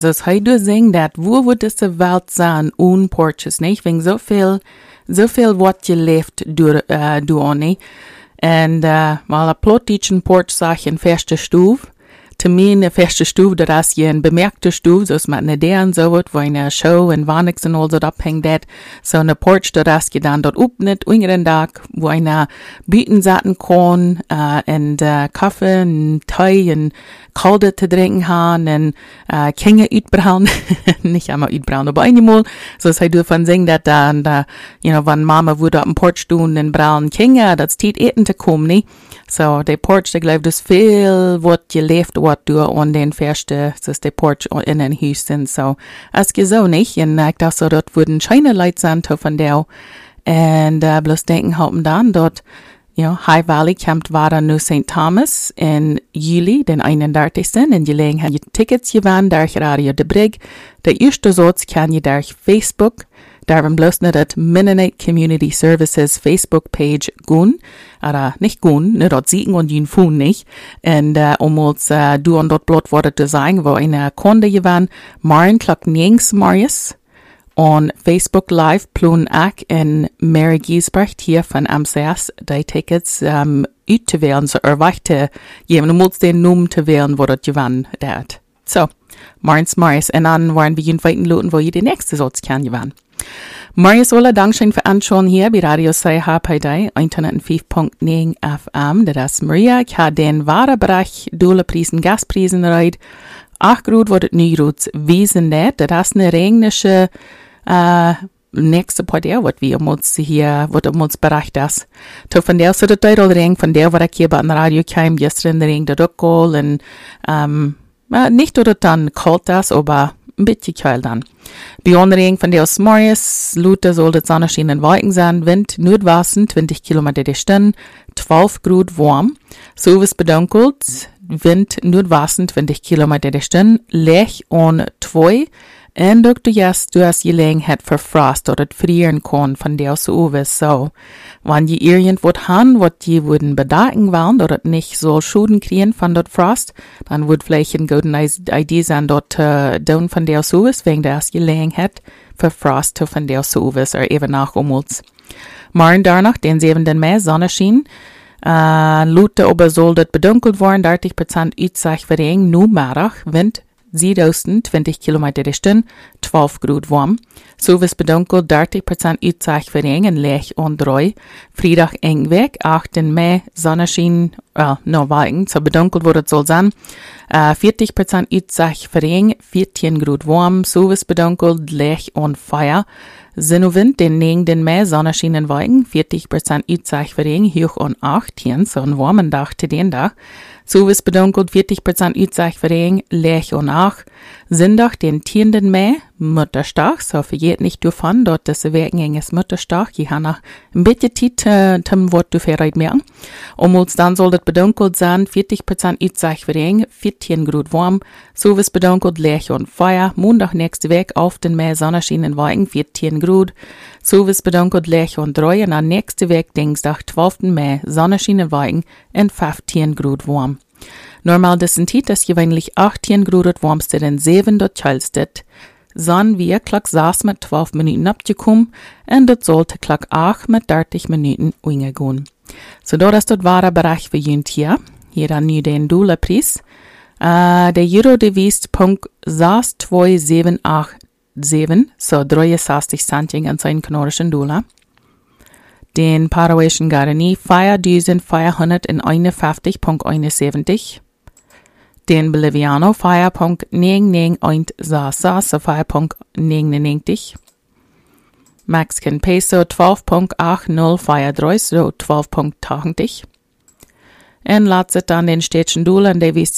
Dus hij doet zeggen dat wo wordt deze wereld zijn onportjes, niet? Wegen zoveel wat je leeft door niet? En mal een plotischen porch zag je een verste stoef. Te min een verste stoef, dat als je een bemerkte stoef, zoals met een idee en zo wordt, waar een show en wanneer en al dat abhängt dat, zo'n porch, dat als je dan dat opnet, ungeren dag, wo een bieten zaten kon, en Kaffee en thee en koude te drinken gaan en Kinder uitbrauen, nicht einmal uitbrauen, aber einmal, so es halt davon singen, dass dann, wenn Mama würde auf dem Porch tun, dann brauen Kinder, das steht eten te kommen, nicht? So, der Porch, der glaubt, das viel, was gelebt wird durch und den Verste, das ist der Porch in den Hüsten, so, es geht so nicht, und ich dachte so, dort wurden scheine Leute sein, von der, und bloß denken, haben dann dort, High Valley kämpft war nu St. Thomas in Juli, den 31. In Gelegenheit Tickets gewann durch Radio de Brig. Der erste Satz kann je durch Facebook, darum bloß nicht das Mennonite Community Services Facebook-Page gehen, oder nicht gehen, nicht dort siegen und ihn fuhren nicht. Und uns du und dort blot wurde zu sagen, wo eine Kunde gewann, Maren Klock nirgends Marius. On Facebook Live plun ik in Mary Giesbrecht hier von MCS die Tickets uit te wählen, so erwachte jemand muss den Namen te wählen, wo das gewann dat. So, Marins Marius, und dann waren wir in weiten Loten, wo ihr die nächste Satz kann gewann. Marius Ola, Dankeschön für Anschauen hier bei Radio CHPD 105.9 FM. Das ist Maria, ich habe den wahren Bereich Doleprisen, Gasprisen reid. 8 Grad wordt het nu rood wezen net. Dat is een regnische nächste Part wat we ons hier, wat ons bericht is. Toen van der so dat tijd al regen, van der wat ik hier bij de radio kwam, gisteren de regen dat ook al. En niet dat het dan koud is, aber een beetje koud dan. Bij onder regen van der Marius, Lute soll het zonneschien en wolken zijn, wind noordwesten 20 kilometer de stunde, 12 Grad warm. So is bedunkeld. Wind noordwesten 20 kilometer de stunde, licht on 2. En ook du hast gelegenheid voor frost, dat het vrieren kon van der so is. So, wann je irgendwo han, wat je würden bedaken wollen, dat het nicht soll Schuden kriegen von dort frost, dann wird vielleicht eine gute Idee sein, dort down von der so is, wegen der gelegenheid voor frost von der so is, even nach uns. Morgen danach, den 7. Mai, Sonne schien, Lute ober soll dat bedunkeld worden, 30% uitzicht verregen, nu middag, wind Südosten 20 kilometer de stunde, 12 Grad warm. So was bedunkeld, 30% uitzicht verregen, licht und 3. Vrijdag eng weg, 8. Mai, Sonnenschein, Wolken, so bedunkeld wordt het soll sein. 40% uitzicht verregen, 14 Grad warm. So was bedunkeld, licht und Feuer. Sinnowind, den 9. Mai, Sonnenschein und Wolken, 40% uitzicht verregen, hoch und 18, so ein warmen Tag zu den Tag. So was bedunkeld, 40% uitzicht verregen, licht und 8. Sonntag, den 10. Mai, Mutterstag, so vergeht nicht davon, dort das Werken ist Mutterstag, ich habe noch ein bisschen Zeit, zum Wort du verreit merken. Uns dann soll das bedunkelt sein, 40% uitzicht verregen, 14 Grad warm. So was bedunkelt, licht und Feuer. Montag nächste Weg auf den Mai, Sonnenschein und Wolken, 14 Grad. So was bedunkelt, licht und 3. Und dann nächste Weg, Dienstag, 12. Mai, Sonnenschein und Wolken und 15 Grad warm. Normal dessen Zeit ist gewöhnlich 18 Grad das warmste, den 7 dort kältest. Son wir klock 6 mit 12 Minuten abgekommen und das sollte klock 8 mit 30 Minuten umgehen. So, da ist das wahre Bereich für jünt hier. Hier dann nu den Dollarpreis. Der Euro devist Punkt 62787, so 63 Cent an seinen kanadischen Dollar. Den paraguayischen Guarani 4.451,71. Den Boliviano 4.9916, so 4.99. Mexican Peso 12.8043, so 12.80. En laatst dan den städtischen Dollar, der wies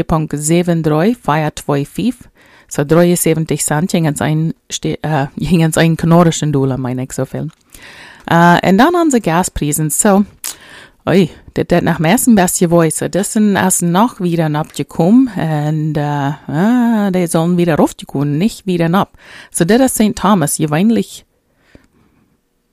4.7325, so 73 Cent, jingens ein kanadischen Dollar, meine ich so viel. En dan onze Gaspreisen, so, das nach meisten bisschen weiß, das sind erst noch wieder abgekommen, und die sollen wieder raufgekommen, nicht wieder ab. So, das ist St. Thomas, gewöhnlich,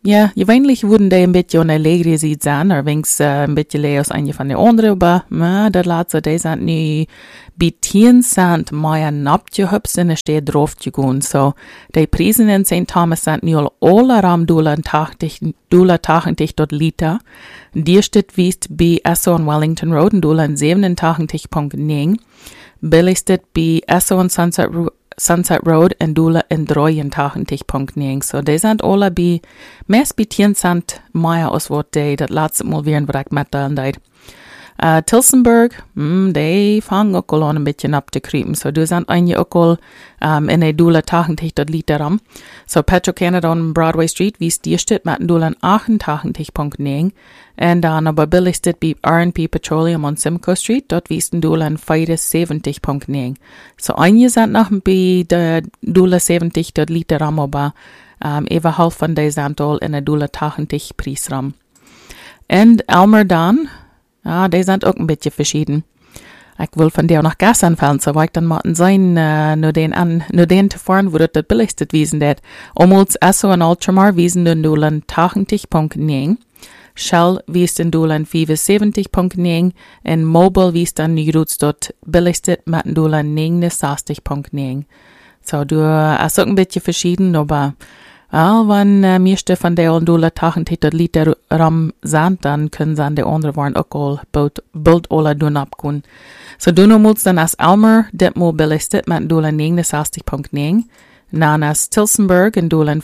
ja, gewöhnlich würden die ein bisschen eine lägere Seed sein, oder wenigstens ein bisschen leer als eine von den anderen, aber der Latze, die sind nie bei 10 Cent mehr abgehüpft und es steht drauf gegangen. So, die Preise in St. Thomas sind nicht alle am Dollar tachtig dort Liter. Die steht wiest bei Esso und Wellington Road in Dollar 87,9. Billigste bei Esso und Sunset Road in Dollar in 83,9. So, die sind alle bei mehr bei 10 Cent mehr als was die das letzte Mal wären, was ich mitteilen deit. Tilsonburg, die fangen auch an ein bisschen abzukriegen. So, du sind einige auch in der Dollar tachtig dort Liter ram. So, Petro-Canada on Broadway Street, wie es dir steht, mit Dollar 88,9. Und dann aber billigste bei R&P Petroleum on Simcoe Street, dort wie es Dollar 74,9. So, einige sind noch bei der Dollar 70 dort Liter ram, aber über halb von der sind all in der Dollar tachtig Preis ram. Und Elmer dann, ja, die sind auch ein bisschen verschieden. Ich will von dir auch noch Gas anfallen, so weil ich dann mal sein, nur den zu fahren, wo das billigste wiesen det. Omults Esso und Ultramar wiesen den Dollar 80,9. Shell wies den Dollar 75,9. Und Mobil wies dann Nüruz dort billigste mit den Dollar 69,9. So, du hast auch ein bisschen verschieden, aber wenn meiste von der Dollar tachtig Liter ram sind, dann können sie an der anderen waren auch all bald alle dun abgehen. So, du musst dann als Elmer det mobiliste mit Dollar 69,9. Dann als Tilsonburg in Dollar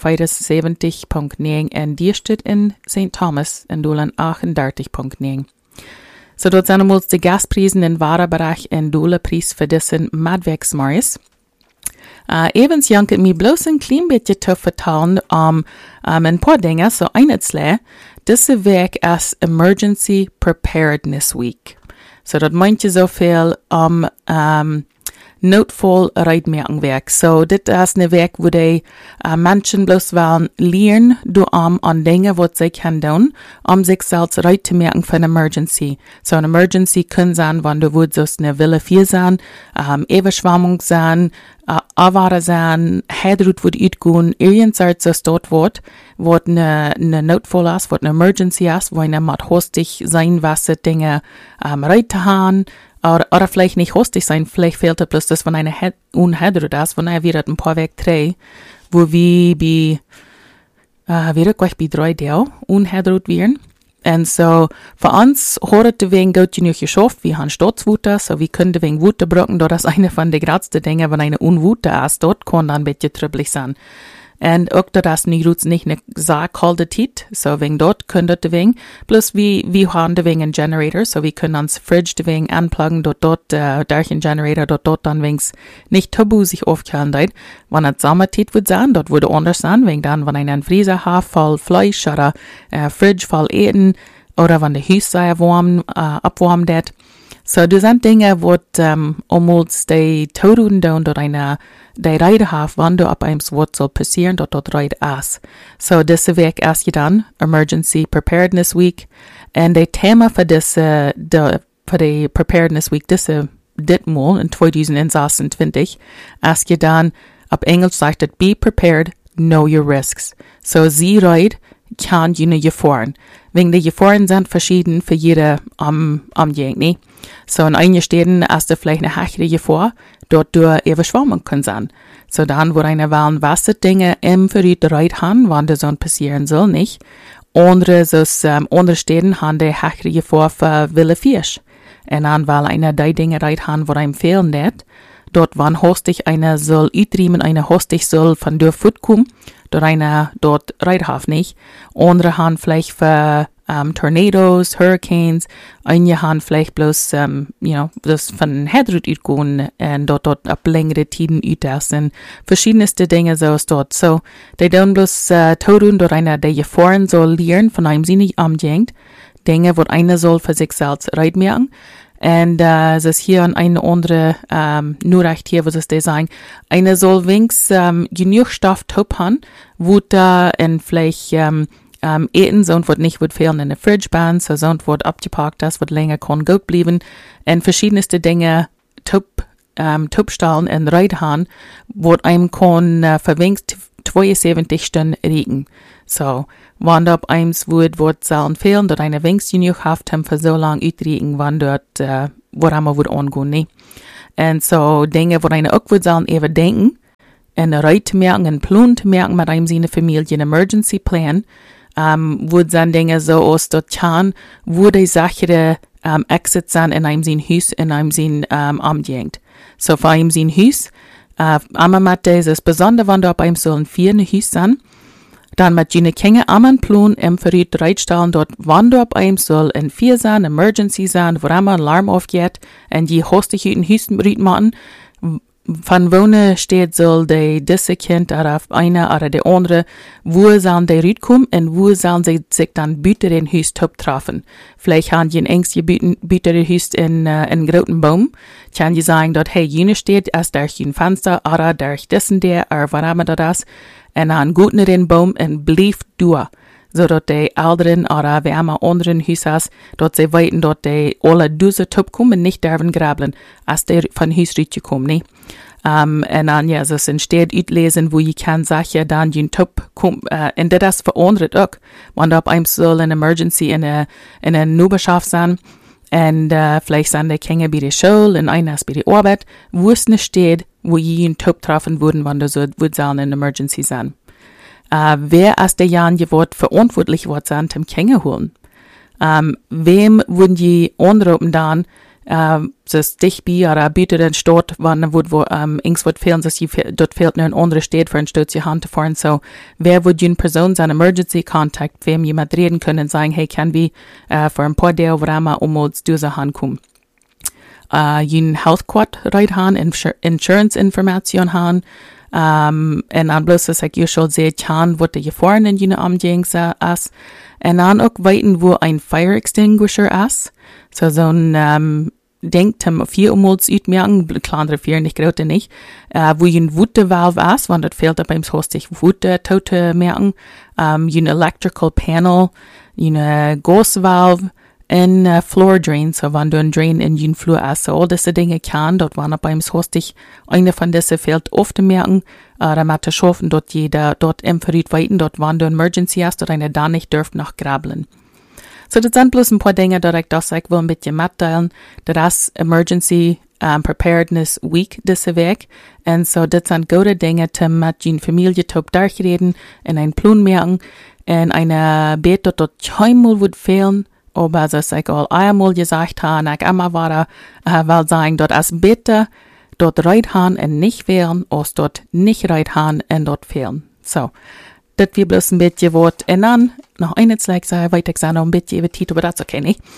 75,9 und die steht in St. Thomas in Dollar 38,9. So, dort sind wir die Gaspreisen im Warenbereich in Dollarpreis für diesen Madwegsmaris. Evens janket mir bloß ein klein bisschen zu vertalen, ein paar Dinge, so einzelne, diese Weg als Emergency Preparedness Week. So, das meint so viel Notfall-Reitmerkenwerk. So, das ist eine Werk, wo die Menschen bloß wollen lernen, an Dinge, was sie können tun, sich selbst reit zu merken für eine Emergency. So, eine Emergency kann sein, wenn du würdest eine Wille 4 sein, Überschwemmung sein, Avare sein, Hedrut wird uitgehen, irgendwas so dort wird eine Notfall ist, wird eine Emergency ist, wo einer mit hostig sein, was Dinge reit zu haben, oder vielleicht nicht hostig sein, vielleicht fehlt bloß das von einer Unhedrut ist, von einer wieder ein paar Weg 3, wo wir gleich bei 3 Deo unhedrut wären. Und so, für uns, hat de wegen gut genug geschafft, wir haben Sturzwuter, so wir können de wegen Wuter brücken, dort ist eine von den größten Dingen, wenn eine Unwuter ist, dort kann dann ein bisschen trüblich sein. Und auch dort ist nicht eine sehr kalte Zeit, so wegen dort können dort de wegen, plus wir haben de wegen einen Generator, so wir können uns Fridge de wegen anpluggen, dort, durch einen Generator, dort dann wenigstens nicht tabu sich aufgehört hat. Wenn es Sommerzeit wird sein, dort würde anders sein, wegen dann, wenn einen Freezer hat, voll Fleisch oder Fridge voll Eten, oder wenn der Haus sehr warm, abwarmt wird. So, das sind Dinge, wo die Toduden tun, dort die Reide haben, wenn du ab einem Wort soll passieren, dort Reide ist. So, diese Weg ist dann Emergency Preparedness Week. Und das Thema für die Preparedness Week, Mal in 2026, ist dann, ab Englisch sagt es, be prepared, know your risks. So, sie Reide kann jene Gefahren. Wegen die Gefahren sind verschieden für jede Gegend. So, in einigen Städten ist da vielleicht eine höhere Gefahr, dort du Überschwemmung kann sein. So, dann, wo eine Wellen Wasser Dinge im Verriet reit haben, wann das so passieren soll, nicht. Andere Städten haben die höhere Gefahr für wilde Fisch. Und dann, weil eine die Dinge reit haben, wo einem fehlen nicht, dort, wann hostig eine soll ütriemen, eine hostig soll von der Foot kommen, dort reithaf nicht. Andere haben vielleicht für Tornados, Hurricanes, einige haben vielleicht bloß, das von Hedrut utgehen und dort ab längere Tiden sind. Verschiedenste Dinge so ist dort. So, die tun bloß tun, dort einer, der Gefahren soll lernen, von einem sie nicht amjengt. Dinge, wo einer soll für sich selbst reitmerken. Und es ist hier eine andere, nur recht hier, was es da sagen, eine soll wenigstens genug Stoff haben, wo da in vielleicht eten, so wird nicht wird fehlen in der Fridgebahn, so wird abgepackt, das wird länger kann gut bleiben. Und verschiedenste Dinge, Tupstellen und Reithauen, wo einem kann verwendet 72 Stunden Regen. So, wann dort eins wird sollen fehlen, dort eine wenigstens genug haft haben für so lang ütregen, wann dort, woran man wird angehen, ne? Und so, Dinge, wo eine auch wird sollen eben denken, en Reit merken, en Plan te merken met einem seine Familie, een emergency plan, wird dann Dinge so aus dort kann, wo die sichere Exit sein in einem sein Haus, in einem sein Umgehend. So für einem sein Haus, einmal mit dieses besonders, wenn da bei ihm sollen 4 Haus sein, dann mit jene Kinder am Plan im Verriet bereitstellen, dort wann da bei ihm soll in 4 sein, Emergency sein, wo einmal ein Alarm aufgeht, und die hostig in Haus machen, von wo steht soll diese Kind oder einer oder der andere, wo sollen die rauskommen und wo sollen sie sich dann bitte den Haus treffen. Vielleicht haben die ein ängstlich bitte den Haus in einen großen Baum. Kann die sagen, dort, hey, jene steht erst durch ein Fenster oder durch dessen der oder was immer das. Und dann gut in den Baum und blieb durch. So dort die Älteren oder wer immer anderen Hüsers, dort sie weiten, dort die alle diese Top kommen, nicht dürfen grabeln, als die von Hüs kommen, ne? Und dann, ja, so es entsteht lesen, wo ich kann sagen, dann den Top kommt, und das verandert auch. Man da einem soll eine Emergency in einer Nubenschaft sein, und vielleicht sind die Kinder bei der Schule, und einer ist bei der Arbeit, wo es nicht steht, wo ich einen Top treffen würden, wenn das so, wird eine Emergency sein. Wer aus der Jahren geworden verantwortlich wird sein, zum Kinder holen? Wem würden die anrufen dann, das dich bei oder bitte den Stadt, wann wo ings wird fehlen, dass dort fehlt nur ein anderer Stadt für ein Stadt die Hand zu fahren. So, wer würde eine Person sein Emergency Contact, wem jemand reden können und sagen, hey, kann wir für ein paar Tage oder mal uns diese Hand kommen? Ein Health Quad right haben, Insurance Information haben, und dann bloß, dass ich schon sehe, kann, was die gefahren in jene Umgängs ist. Und dann auch weiten, wo ein Fire Extinguisher ist. So ein, denkt, 4 Umholz utmerken, kleinere 4, nicht große nicht, wo ein Wuttevalve ist, wenn das fehlt, beim hostig Wutte, Tote merken, ein Electrical Panel, eine Gasvalve, en Floor Drain, so wenn du ein Drain in den Flur hast, so all diese Dinge kann, dort waren beim hostig, eine von diesen fehlt oft merken, da macht schaffen, dort jeder, dort im Verriet weiten, dort wenn du ein Emergency hast, dort eine da nicht dürft noch grabeln. So, das sind bloß ein paar Dinge, die ich will mit dir mitteilen, das Emergency Preparedness Week diese Weg, und so, das sind gute Dinge, die mit den Familie top durchreden, in einen Plan merken, in einer Bett, dort keinmal wird fehlen, aber das ich all einmal gesagt habe, ich immer war, will sagen, dort als bitte, dort reit haben und nicht fehlen, als dort nicht reit haben und dort fehlen. So, das wir bloß ein bisschen Wort. Und dann, noch eine Zeit, weiter gesagt, noch ein bisschen über Tito, aber das ist okay, nicht?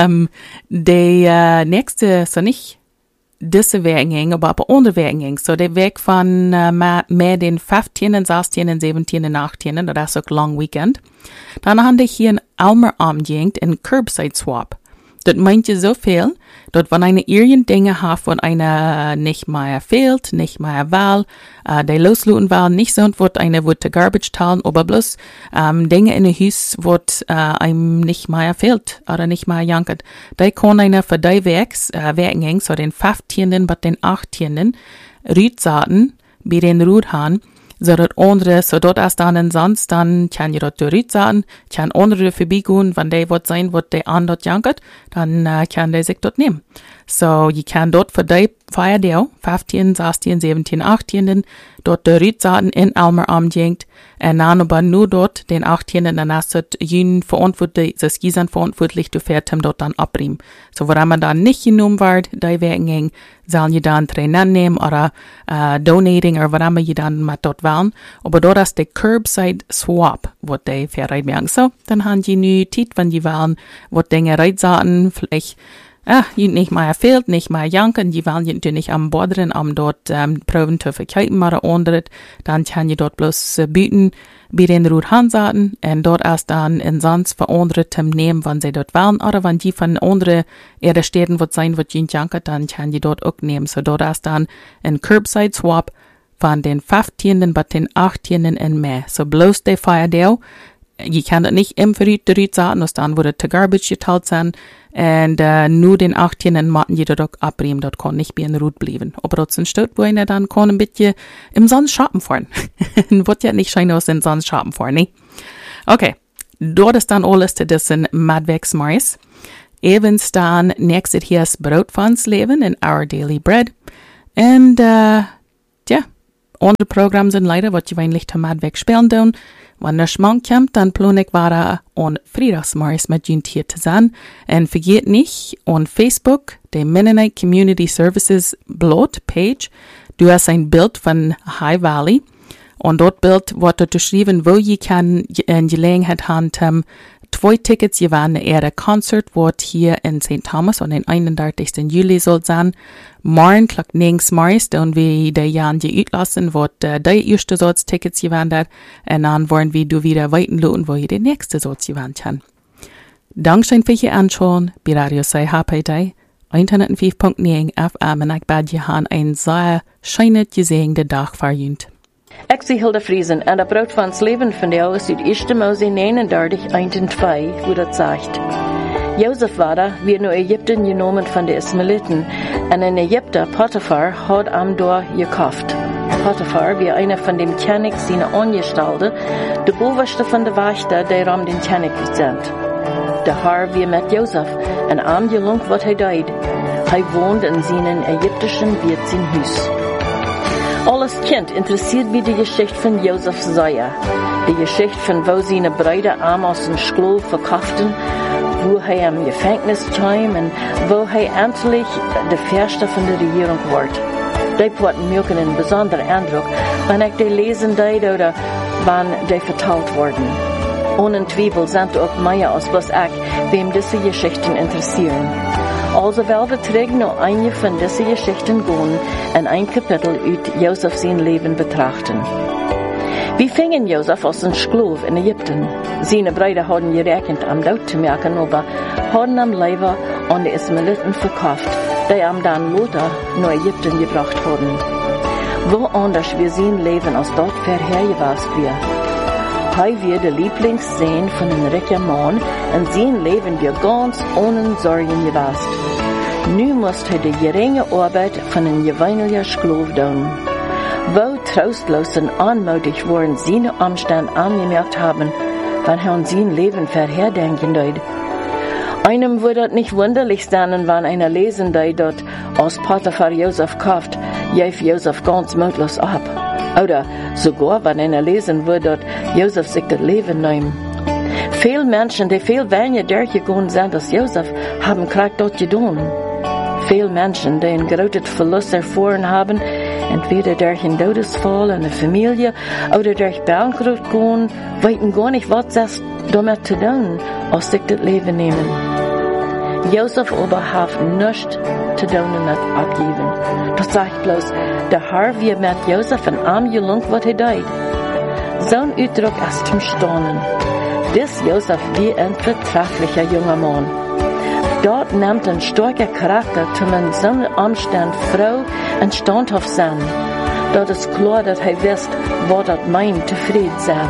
Die nächste, so nicht diese Wegen ging, aber andere Wegen ging. So, der Weg von mehr den 15., 16., 17., 18., das ist auch Long Weekend. Dann haben die hier in Almer umgehängt, in Curbside Swap. Das meint ja so viel, dort wenn eine irgend Dinge hat, von einer nicht mehr fehlt, nicht mehr will, die losluten will, nicht so, wird eine wird der Garbage teilen, aber bloß Dinge in der Haus, wird einem nicht mehr fehlt oder nicht mehr jankert. Die kann einer für die Wegen hängen, so den 15., bei den 18. Rütsaten, bei den Rudhahn, so dort andere, so dort erst dann sonst, dann kann ihr dort Rütsaten, kann andere vorbeigehen, wenn die was sein, was die an dort jankert, dann kann die sich dort nehmen. So, ihr kann dort für die Feier 15, 16, 17, 18, dort die Rütsaten in Almer umgehängt, und dann aber nur dort, den 18, dann hast du jeden verantwortlich, das Gießen verantwortlich, du fährst ihm dort dann abbringen. So, woran man dann nicht genommen wird, die werden gehen, sollen ihr dann Trainer nehmen oder donating oder was immer ihr dann mit dort wollen. Aber dort ist der Curbside Swap, was die verreit merken. So, dann haben die nie Zeit, wenn die wollen, was Dinge reitsaten, vielleicht nicht mehr fehlt, nicht mehr janken, die wollen natürlich nicht am Borderen, am dort Proben zu verkaufen oder andere, dann kann je dort bloß bieten, bei den Rudhansaten, und dort erst dann in sonst für andere zum nehmen, wenn sie dort wollen, oder wenn die von andere ihre Städten wird sein, wird die janken, dann kann die dort auch nehmen. So dort erst dann ein Curbside Swap von den 15. bis den 18. in Mai. So bloß der Feierdau, je kann das nicht im Verrüt sagen, dann wurde der Garbage geteilt sein, und nur den 18. Matten jeder Tag abbrechen, das kann nicht mehr in Rut bleiben. Aber das ist ein Stück, wo einer dann kann ein bisschen im Sonst shoppen fahren. Wird ja nicht scheinen aus dem Sonst shoppen fahren, ne? Okay, dort ist dann alles zu diesen Madwegs Mais. Evens dann nächstes hier ist Brot fürs Leben in Our Daily Bread. Und, andere Programme sind leider, was je eigentlich zum Madweg spielen tun. Wenn der Schmank kommt, dann plan ich weiter an Freitagsmorgens mit Ihnen hier zu sein. Und vergeht nicht, on Facebook, der Mennonite Community Services Blog Page, du hast ein Bild von High Valley. Und dort Bild wird dort geschrieben, wo ihr kann in Gelegenheit haben, 2 Tickets gewinnen. Der Konzert wird hier in St. Thomas und den 31. Juli soll sein. Morgen klagt nirgends morgens, und wir die Jahren auslassen, wird der erste Sorts Tickets gewinnen, und dann wollen wir du wieder weiterlöten, wo ihr die nächste Sorts gewinnen kann. Dankeschön für Ihr Anschauen, bei Radio CHPD, 105.9 FM, und ich bade ihr einen sehr schönen, gesegneten Tag verjüngt. Ik zie Hilde Friesen en dat brood van het leven van jou is uit 1 Mose 39, 1 en 2, wo dat zegt. Jozef war da, wie naar Ägypten genomen van de Ismaeliten, en in Ägypten Potiphar had hem door gekauft. Potiphar wie einer von dem König seine Angestellte, de bovenste van de Wächter, der den König gesendet. Der Herr wie mit Jozef, en am gelung wat hij deed. Hij wohnt in seinen ägyptischen Wirtshus. Alles Kind interessiert mich die Geschichte von Josef Seyer. Die Geschichte von wo seine Brüder Amos und Sklav verkauften, wo er im Gefängnis kam und wo er endlich der Förster von der Regierung wird. Die hatten mir einen besonderen Eindruck, wenn ich die lesen oder wenn die verteilt wurden. Ohne Zweifel sind auch mehr als was ich, wem diese Geschichten interessieren. Also werden wir noch eine von diesen Geschichten gehen und ein Kapitel aus Josef sein Leben betrachten. Wie fingen Josef als ein Sklav in Ägypten? Seine Brüder haben gerechnet, am Tod zu merken, aber haben am Leiber an die Ismaeliten verkauft, die am dann Lothar nach Ägypten gebracht haben. Wo anders wir sein Leben als dort verhergewast wir. Hij wird der Lieblingssehn von einem reichen Mann und sein Leben wird ganz ohne Sorgen gewast. Nu muss er die geringe Arbeit von einem gewöhnlichen Sklav tun. Wo trostlos und anmutig worden seine Umstände angemerkt haben, wenn er an sein Leben verherdenken dort. Einem würde es nicht wunderlich sein, wenn einer lesen dort, als Potiphar Josef kauft, gef Josef ganz mutlos ab. Oder sogar, wenn einer lesen würde, dass Josef sich das Leben nimmt. Viele Menschen, die viel weniger durchgegangen sind als Josef, haben gerade dort getan. Viele Menschen, die einen großen Verlust erfahren haben, entweder durch einen Todesfall in der Familie oder durch Bankrott gehen, wissen gar nicht, was das damit zu tun, als sich das Leben nehmen. Josef aber hat nichts zu tun mit abgeben. Das sagt bloß, der Herr wie mit Josef ein Arm gelungen, was er deed. Zo'n Ausdruck ist zum Staunen. Dies Josef wie ein vertrefflicher junger Mann. Dort nimmt ein starker Charakter, um so einem Umstand Frau und standhaft sein. Dort ist klar, dass er wisst, was das meint, zufrieden sein.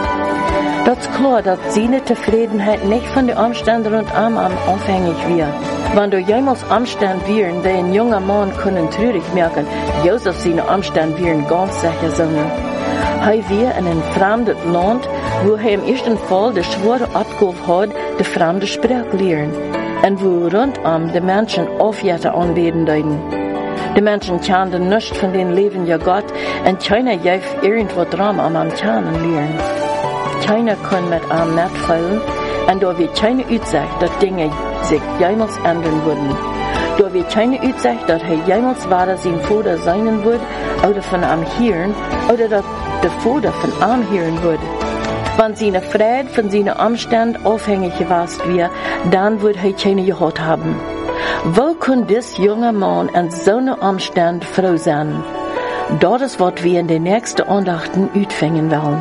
Das ist klar, dass seine Zufriedenheit nicht von den Umständen rundum abhängig wird. Wenn du jemals Umstände wären, die ein junger Mann können traurig merken, Josef seine Umstände wären ganz sicher so. Er war in einem fremden Land, wo er im ersten Fall die schwere Abgabe hat, die fremde Sprache lernen. Und wo rundum die Menschen Aufjährte anbeten deuten. Die Menschen kannten nichts von den Leben ja Gott, und keiner gab irgendwo dran am Kennen lernen. Keiner kann mit einem mitfallen, und da wird keine Aussicht, dass Dinge sich jemals ändern würden. Da wird keine Aussicht, dass er jemals weiter sein Vater sein wird, oder von einem hören, oder dass der Vater von einem hören wird. Wenn seine Freude von seinen Umständen abhängig gewesen wäre, dann würde er keine gehabt haben. Wo kann dies junge Mann in so einem Umstand froh sein? Das ist, was wir in den nächsten Andachten utfängen wollen.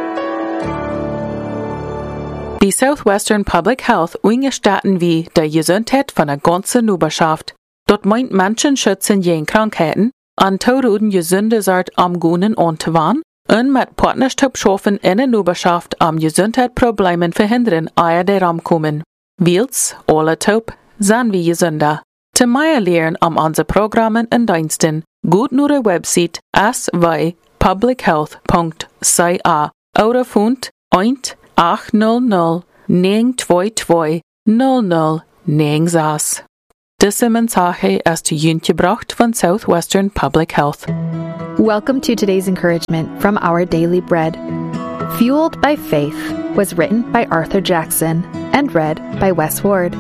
Die Southwestern Public Health ungestatten wie der Gesundheit von der ganzen Nachbarschaft. Dort meint Menschen schützen gegen Krankheiten, an Toduden gesunde Sart am Gunen anzuwahlen En met partnerschap schaffen in een Oberschaft am Gesundheitsproblemen verhindern, eer die ramkommen. Wils, alle taub, zijn wie gezonder. Te meer leren am onze programmen en diensten, goed naar de website svpublichealth.ca oder fund 1-800-922-0096. Diese Mensage ist zu Ihnen gebracht von Southwestern Public Health. Welcome to today's encouragement from Our Daily Bread. Fueled by Faith was written by Arthur Jackson and read by Wes Ward.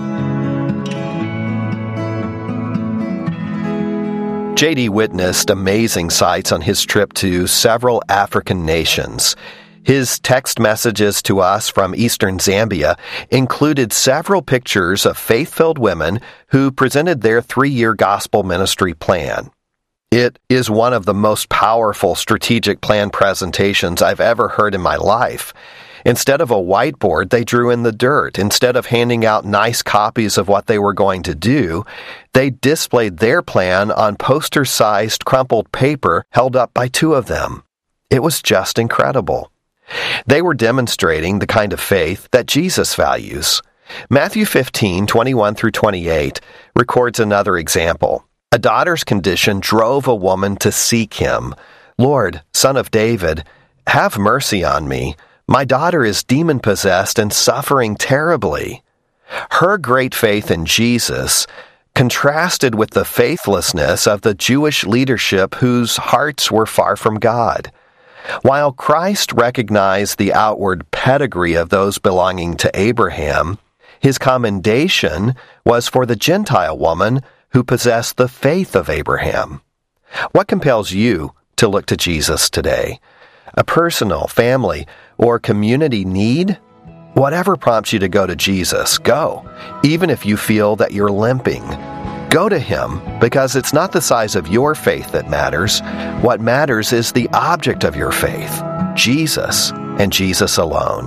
J.D. witnessed amazing sights on his trip to several African nations. His text messages to us from eastern Zambia included several pictures of faith-filled women who presented their 3-year gospel ministry plan. It is one of the most powerful strategic plan presentations I've ever heard in my life. Instead of a whiteboard, they drew in the dirt. Instead of handing out nice copies of what they were going to do, they displayed their plan on poster-sized crumpled paper held up by 2 of them. It was just incredible. They were demonstrating the kind of faith that Jesus values. Matthew 15:21-28 records another example. A daughter's condition drove a woman to seek him. "Lord, Son of David, have mercy on me. My daughter is demon-possessed and suffering terribly." Her great faith in Jesus contrasted with the faithlessness of the Jewish leadership whose hearts were far from God. While Christ recognized the outward pedigree of those belonging to Abraham, his commendation was for the Gentile woman who possessed the faith of Abraham. What compels you to look to Jesus today? A personal, family, or community need? Whatever prompts you to go to Jesus, go, even if you feel that you're limping. Go to him, because it's not the size of your faith that matters. What matters is the object of your faith, Jesus, and Jesus alone.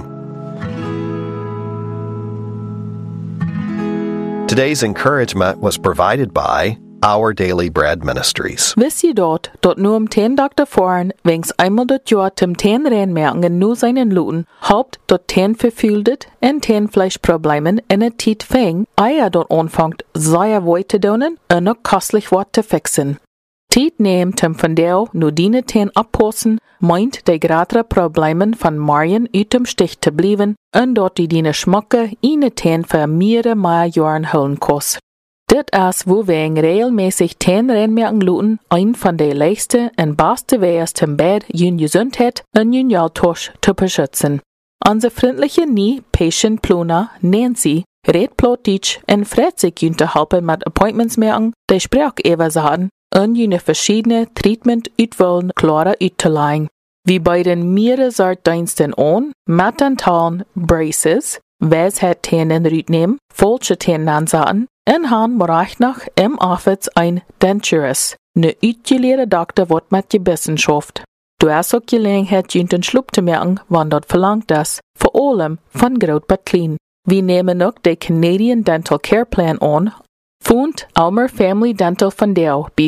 Today's encouragement was provided by Our Daily Bread Ministries. Wist je dort nur 10 Tag davor, wenns einmal das Jahr zum 10 Rennmerken nur seinen Luten, haupt dort 10 verfühltet en 10 Fleischproblemen in a Tiet fäng, eier dort anfangt, sehr weit zu donen und noch kostlich wat zu fixen. Tiet nehmt hem von der nur die 10 abposten, meint de gratere Problemen von Marien uit dem Stich zu blieben und dort die Schmacke eine 10 für mehrere Jahren holen kost. Dit is wo wir regelmäßig 10 Rennmerken luten, ein von der leichsten und besten Wege zum Bett, jün Gesundheit und jün Jaltosch zu beschützen. Unsere freundliche nie Patient Pluna, Nancy, redt Plotitsch und freut sich jün zu helfen mit Appointments merken, die Sprachübersagen und jüne verschiedene Treatment-Utwahlen klarer auszulegen. Wie bei den mehreren Diensten an, mit den Talen Braces, Weisheit Tänen rütnehmen, falsche Tänen ansagen, en han bereicht nach im Office ein Denturus, ne uitgeleerde Doktor wat met je bessen schafft. Du hast auch Gelegenheit, den Schlupp zu merken, wann dort verlangt das, vor allem von Groot bis Klein. Wir nehmen noch den Canadian Dental Care Plan an, fund Almer Family Dental von der bei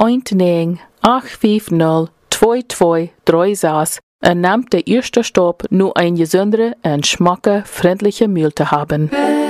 519-850-2236 und nimmt der erste Stopp, nur ein gesündere und schmacke, freundliche Mehl zu haben.